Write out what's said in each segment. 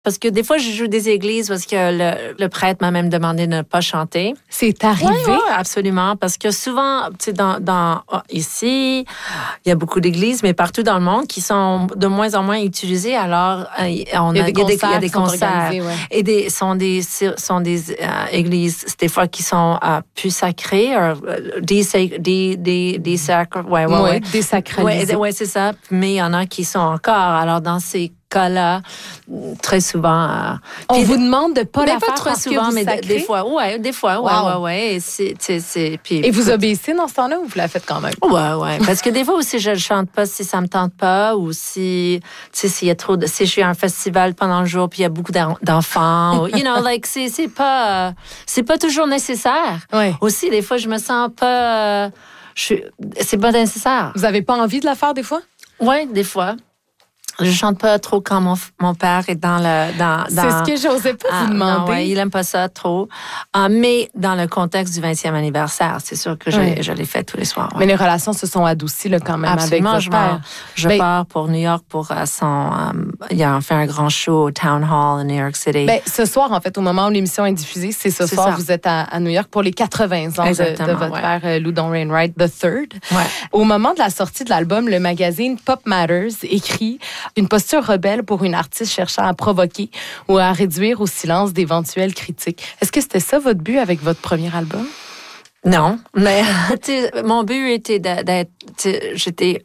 Parce que des fois, je joue des églises parce que le prêtre m'a même demandé de ne pas chanter. C'est arrivé? Oui, absolument. Parce que souvent, tu sais, ici, il y a beaucoup d'églises, mais partout dans le monde qui sont de moins en moins utilisées. Alors, il y a des concerts. Ouais. Et sont des églises, des fois, qui sont plus sacrées, désacralisées. Oui, c'est ça. Mais il y en a qui sont encore. Alors, dans ces cas-là, très souvent. On vous demande de pas la faire trop parce souvent, que vous mais sacrez? des fois, Wow. ouais. Et vous obéissez dans ce temps-là ou vous la faites quand même? Ouais. Parce que des fois aussi, je ne chante pas si ça me tente pas ou si, tu sais, s'il y a trop de, si je suis à un festival pendant le jour puis il y a beaucoup d'enfants, c'est pas toujours nécessaire. Ouais. Aussi, des fois, je me sens pas, c'est pas nécessaire. Vous avez pas envie de la faire des fois? Ouais, des fois. Je chante pas trop quand mon père est dans C'est ce que j'osais pas vous demander. Non, il aime pas ça trop. Mais dans le contexte du 20e anniversaire, c'est sûr que je l'ai fait tous les soirs. Ouais. Mais les relations se sont adoucies là, quand même. Absolument, avec votre père. Je pars pour New York pour il a fait un grand show au Town Hall à New York City. Ce soir, en fait, au moment où l'émission est diffusée, c'est ce soir, vous êtes à New York pour les 80 ans de votre père, Loudon Wainwright III. Ouais. Au moment de la sortie de l'album, le magazine Pop Matters écrit une posture rebelle pour une artiste cherchant à provoquer ou à réduire au silence d'éventuelles critiques. Est-ce que c'était ça votre but avec votre premier album? Non, mais mon but était d'être... J'étais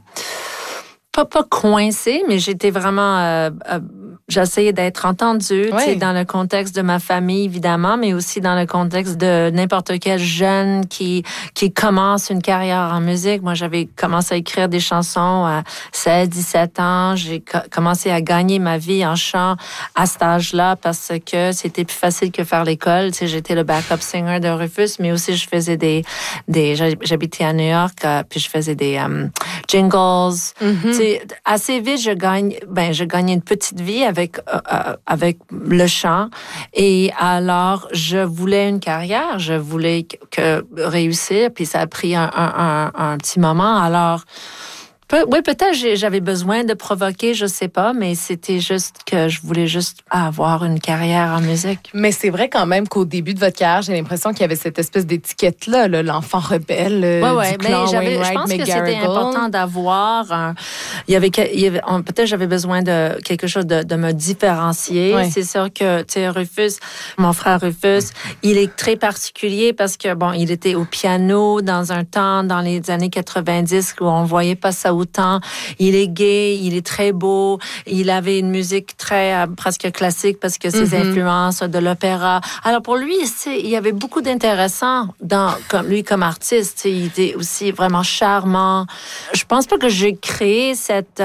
pas coincée, mais j'étais vraiment... j'essayais d'être entendue dans le contexte de ma famille, évidemment, mais aussi dans le contexte de n'importe quel jeune qui commence une carrière en musique. Moi, j'avais commencé à écrire des chansons à 16, 17 ans. J'ai commencé à gagner ma vie en chant à cet âge-là parce que c'était plus facile que faire l'école. Tu sais, j'étais le backup singer de Rufus, mais aussi je faisais j'habitais à New York, puis je faisais des jingles. Mm-hmm. Tu sais, assez vite, je gagnais une petite vie avec le chant. Et alors, je voulais une carrière, je voulais réussir, puis ça a pris un petit moment. Alors, peut-être j'avais besoin de provoquer, je sais pas, mais c'était juste que je voulais juste avoir une carrière en musique. Mais c'est vrai quand même qu'au début de votre carrière, j'ai l'impression qu'il y avait cette espèce d'étiquette-là, l'enfant rebelle du clan Wainwright, je pense que c'était important d'avoir peut-être j'avais besoin de quelque chose de me différencier. Ouais. C'est sûr que, tu sais, Rufus, mon frère Rufus, il est très particulier parce que, il était au piano dans un temps, dans les années 90, où on voyait pas ça autant. Il est gay, il est très beau, il avait une musique très presque classique parce que ses influences de l'opéra. Alors pour lui, il y avait beaucoup d'intéressant comme artiste. Il était aussi vraiment charmant. Je pense pas que j'ai créé cette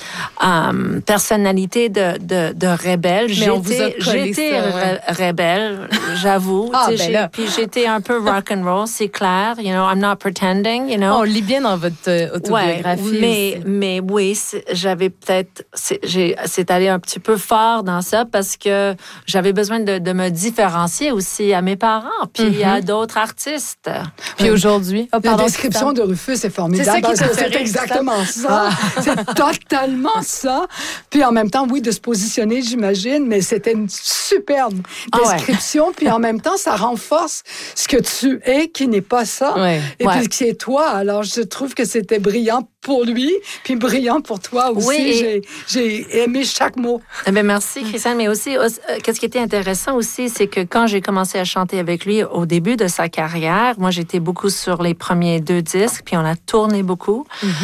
personnalité de rebelle. J'étais rebelle, j'avoue. Puis j'étais un peu rock and roll, c'est clair. I'm not pretending. On lit bien dans votre autobiographie. Mais oui, j'avais peut-être... C'est allé un petit peu fort dans ça parce que j'avais besoin de me différencier aussi à mes parents puis à d'autres artistes. Puis aujourd'hui... La description de Rufus est formidable. C'est exactement ça. C'est totalement ça. Puis en même temps, oui, de se positionner, j'imagine, mais c'était une superbe description. Puis en même temps, ça renforce ce que tu es qui n'est pas ça. Et puis qui est toi. Alors, je trouve que c'était brillant pour lui, puis brillant pour toi aussi. Oui, j'ai aimé chaque mot. Merci, Christiane. Mais aussi, qu'est-ce qui était intéressant aussi, c'est que quand j'ai commencé à chanter avec lui au début de sa carrière, moi, j'étais beaucoup sur les premiers 2 disques, puis on a tourné beaucoup.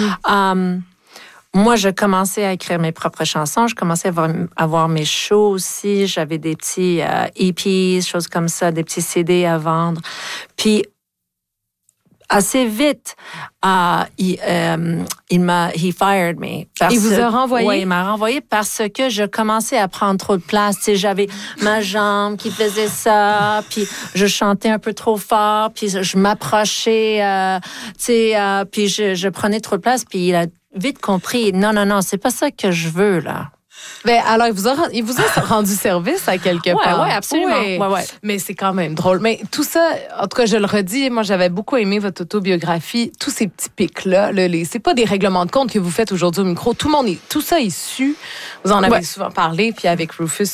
Moi, je commençais à écrire mes propres chansons. Je commençais à avoir mes shows aussi. J'avais des petits EPs, choses comme ça, des petits CD à vendre. Puis, assez vite, he fired me. Il vous a renvoyé? Oui, il m'a renvoyé parce que je commençais à prendre trop de place. Tu sais, j'avais ma jambe qui faisait ça, puis je chantais un peu trop fort, puis je m'approchais, puis je prenais trop de place, puis il a vite compris, non, c'est pas ça que je veux, là. Ben, alors, il vous a rendu service à quelque part. Oui, absolument. Ouais. Mais c'est quand même drôle. Mais tout ça, en tout cas, je le redis, moi, j'avais beaucoup aimé votre autobiographie. Tous ces petits pics-là, c'est pas des règlements de compte que vous faites aujourd'hui au micro. Tout ça est su. Vous en avez souvent parlé. Puis avec Rufus